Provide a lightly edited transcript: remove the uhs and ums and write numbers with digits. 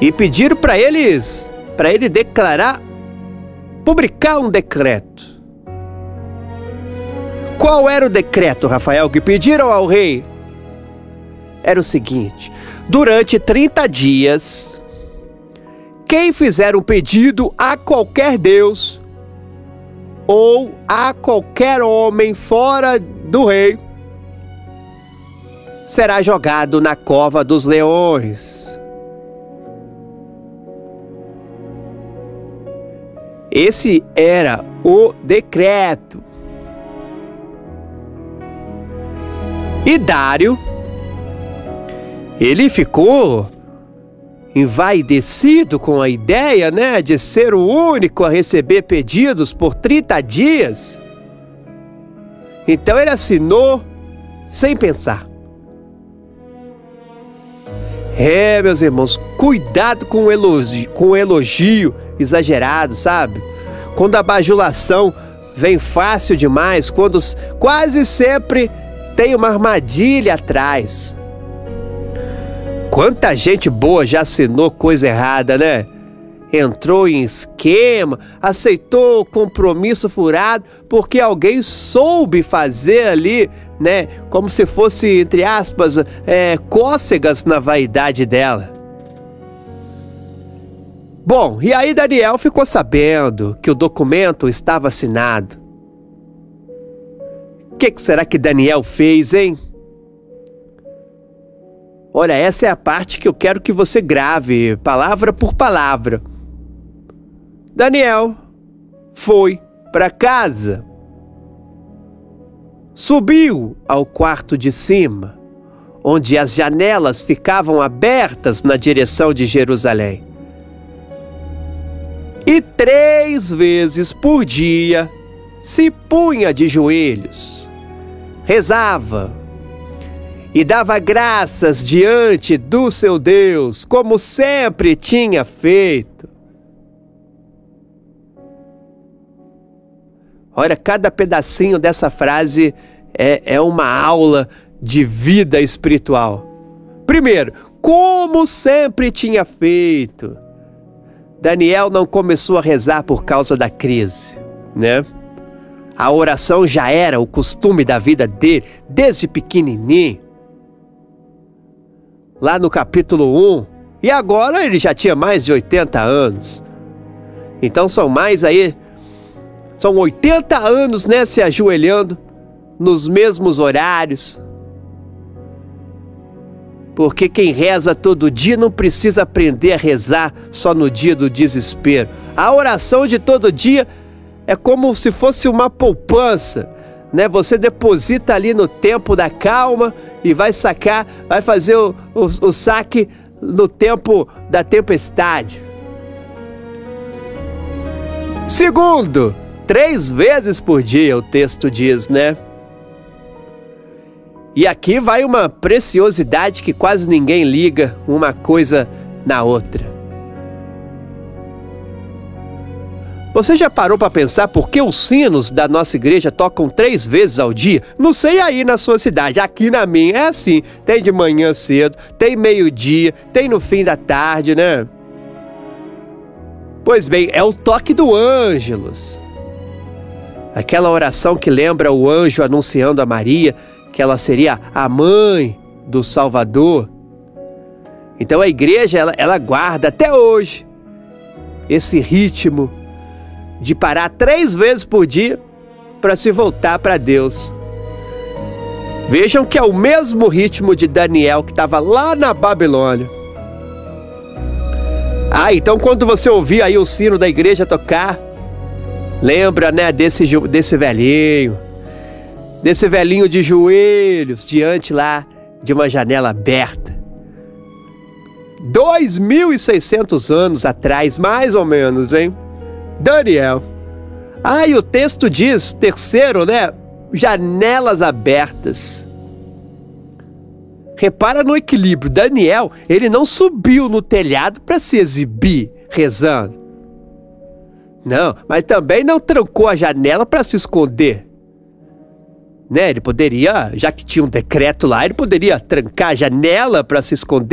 e pediram para ele declarar, publicar um decreto. Qual era o decreto, Rafael, que pediram ao rei? Era o seguinte: durante 30 dias, quem fizer um pedido a qualquer deus ou a qualquer homem fora do rei será jogado na cova dos leões. Esse era o decreto. E Dário, ele ficou envaidecido com a ideia, né, de ser o único a receber pedidos por 30 dias. Então ele assinou sem pensar. Meus irmãos, cuidado com o elogio exagerado, sabe? Quando a bajulação vem fácil demais, quando quase sempre tem uma armadilha atrás. Quanta gente boa já assinou coisa errada, né? Entrou em esquema, aceitou compromisso furado porque alguém soube fazer ali, né? Como se fosse, entre aspas, cócegas na vaidade dela. Bom, e aí Daniel ficou sabendo que o documento estava assinado. O que será que Daniel fez, hein? Olha, essa é a parte que eu quero que você grave, palavra por palavra. Daniel foi para casa. Subiu ao quarto de cima, onde as janelas ficavam abertas na direção de Jerusalém. E 3 vezes por dia se punha de joelhos, rezava e dava graças diante do seu Deus, como sempre tinha feito. Olha, cada pedacinho dessa frase é uma aula de vida espiritual. Primeiro, como sempre tinha feito. Daniel não começou a rezar por causa da crise, né? A oração já era o costume da vida dele, desde pequenininho. Lá no capítulo 1, e agora ele já tinha mais de 80 anos. Então são 80 anos, né, se ajoelhando nos mesmos horários. Porque quem reza todo dia não precisa aprender a rezar só no dia do desespero. A oração de todo dia é como se fosse uma poupança, né? Você deposita ali no tempo da calma e vai sacar, vai fazer o saque no tempo da tempestade. Segundo, 3 vezes por dia o texto diz, né? E aqui vai uma preciosidade que quase ninguém liga uma coisa na outra. Você já parou para pensar por que os sinos da nossa igreja tocam 3 vezes ao dia? Não sei aí na sua cidade, aqui na minha é assim. Tem de manhã cedo, tem meio-dia, tem no fim da tarde, né? Pois bem, é o toque do Ângelus. Aquela oração que lembra o anjo anunciando a Maria que ela seria a mãe do Salvador. Então a igreja, ela guarda até hoje esse ritmo de parar 3 vezes por dia para se voltar para Deus. Vejam que é o mesmo ritmo de Daniel que estava lá na Babilônia. Então quando você ouvir aí o sino da igreja tocar, lembra, né, desse velhinho. Desse velhinho de joelhos diante lá de uma janela aberta. 2.600 anos atrás, mais ou menos, hein? Daniel. E o texto diz, terceiro, né? Janelas abertas. Repara no equilíbrio. Daniel, ele não subiu no telhado para se exibir rezando. Não, mas também não trancou a janela para se esconder. Né? Ele poderia, já que tinha um decreto lá, ele poderia trancar a janela para se esconder.